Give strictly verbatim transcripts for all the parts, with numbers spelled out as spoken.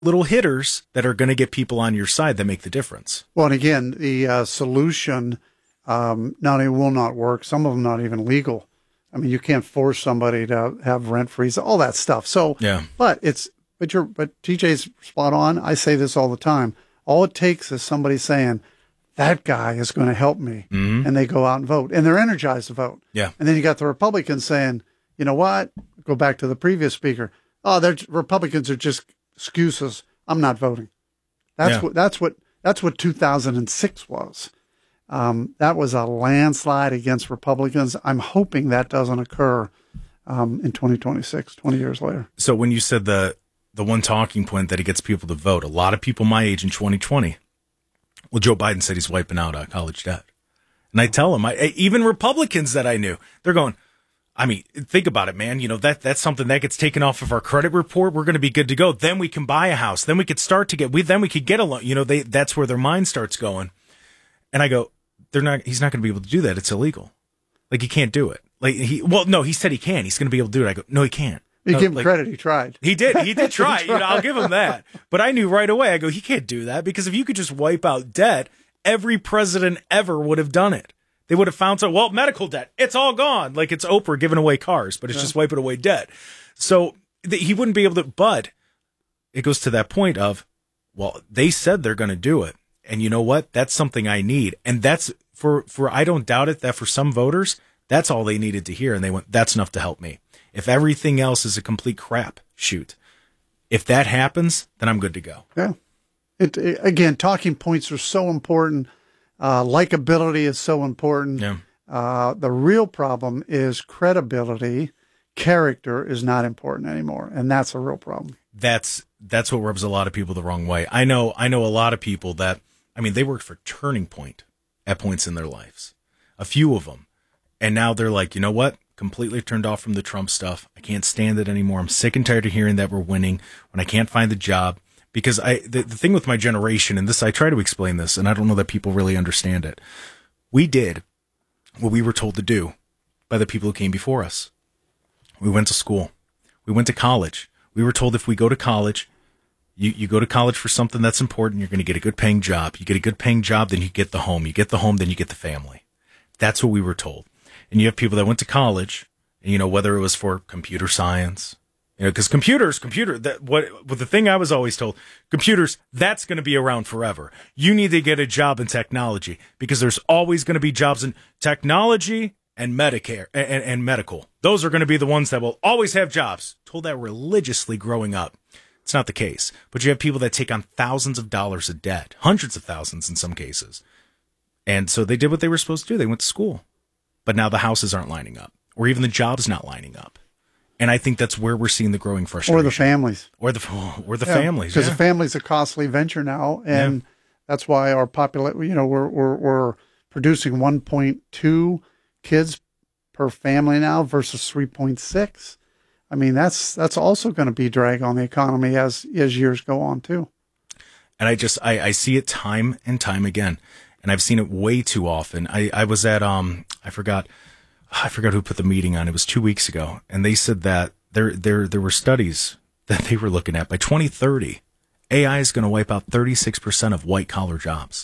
little hitters that are going to get people on your side that make the difference. Well, and again, the uh, solution um, not only will not work, some of them not even legal. I mean, you can't force somebody to have rent freeze, all that stuff. So, yeah. But it's but you're but T J's spot on. I say this all the time. All it takes is somebody saying, that guy is going to help me. Mm-hmm. And they go out and vote. And they're energized to vote. Yeah. And then you got the Republicans saying, you know what? Go back to the previous speaker. Oh, they're Republicans are just excuses. I'm not voting. That's yeah. what that's what that's what two thousand six was. Um, that was a landslide against Republicans. I'm hoping that doesn't occur um, in twenty twenty-six, twenty years later. So when you said the the one talking point that it gets people to vote, a lot of people my age in twenty twenty, well, Joe Biden said he's wiping out uh, college debt. And I tell them, I, even Republicans that I knew, they're going, I mean, think about it, man. You know, that that's something that gets taken off of our credit report. We're going to be good to go. Then we can buy a house. Then we could start to get, we then we could get a loan. You know, they that's where their mind starts going. And I go, they're not, he's not going to be able to do that. It's illegal. Like, he can't do it. Like, he, well, no, he said he can. He's going to be able to do it. I go, no, he can't. You no, give him like, credit. He tried. He did. He did try. he You know, I'll give him that. But I knew right away. I go, he can't do that, because if you could just wipe out debt, every president ever would have done it. They would have found some, well, medical debt, it's all gone. Like, it's Oprah giving away cars, but it's yeah. just wiping away debt. So th- he wouldn't be able to, but it goes to that point of, well, they said they're going to do it. And you know what? That's something I need. And that's for, for, I don't doubt it that for some voters, that's all they needed to hear. And they went, that's enough to help me. If everything else is a complete crap shoot, if that happens, then I'm good to go. Yeah. It, it again, talking points are so important. Uh, likability is so important. Yeah. Uh, the real problem is credibility. Character is not important anymore, and that's a real problem. That's that's what rubs a lot of people the wrong way. I know I know a lot of people that, I mean, they worked for Turning Point at points in their lives, a few of them, and now they're like, you know what? Completely turned off from the Trump stuff. I can't stand it anymore. I'm sick and tired of hearing that we're winning when I can't find the job. Because I, the, the thing with my generation, and this, I try to explain this, and I don't know that people really understand it. We did what we were told to do by the people who came before us. We went to school. We went to college. We were told if we go to college, you, you go to college for something that's important, you're going to get a good paying job. You get a good paying job, then you get the home. You get the home, then you get the family. That's what we were told. And you have people that went to college, and, you know, whether it was for computer science, you know, because computers, computer, that what, what the thing I was always told, computers, that's going to be around forever. You need to get a job in technology, because there's always going to be jobs in technology and Medicare and, and medical. Those are going to be the ones that will always have jobs. Told that religiously growing up. It's not the case. But you have people that take on thousands of dollars of debt, hundreds of thousands in some cases. And so they did what they were supposed to do. They went to school. But now the houses aren't lining up, or even the jobs not lining up. And I think that's where we're seeing the growing frustration. Or the families. Or the or the yeah, families. Because yeah. the family's a costly venture now. And yeah. that's why our population, you know, we're, we're, we're producing one point two kids per family now versus three point six. I mean, that's that's also going to be a drag on the economy as, as years go on, too. And I just, I, I see it time and time again. And I've seen it way too often. I, I was at, um, I forgot, I forgot who put the meeting on. It was two weeks ago. And they said that there, there, there were studies that they were looking at. By twenty thirty, A I is going to wipe out thirty-six percent of white collar jobs.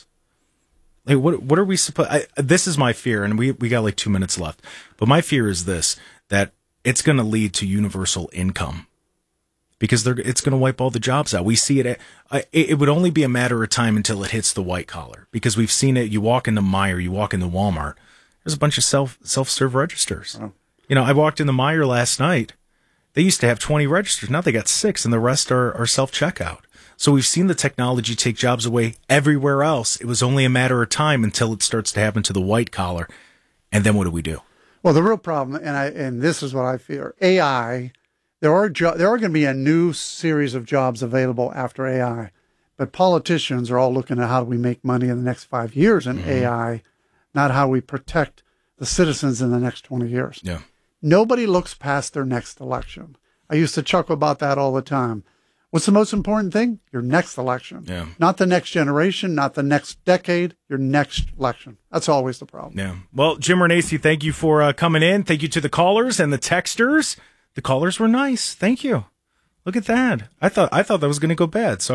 Like, what, what are we supposed, this is my fear. And we, we got like two minutes left, but my fear is this, that it's going to lead to universal income, because they're, it's going to wipe all the jobs out. We see it, at, it. It would only be a matter of time until it hits the white collar, because we've seen it. You walk into Meijer, you walk into Walmart, there's a bunch of self, self-serve registers. Oh. You know, I walked into Meijer last night. They used to have twenty registers. Now they got six, and the rest are, are self-checkout. So we've seen the technology take jobs away everywhere else. It was only a matter of time until it starts to happen to the white collar. And then what do we do? Well, the real problem, and I, and this is what I fear, A I, there are jo- there are going to be a new series of jobs available after A I, but politicians are all looking at how do we make money in the next five years in mm-hmm. A I, not how we protect the citizens in the next twenty years. Yeah. Nobody looks past their next election. I used to chuckle about that all the time. What's the most important thing? Your next election. Yeah. Not the next generation, not the next decade, your next election. That's always the problem. Yeah. Well, Jim Renacci, thank you for uh, coming in. Thank you to the callers and the texters. The callers were nice. Thank you. Look at that. I thought I thought that was going to go bad. So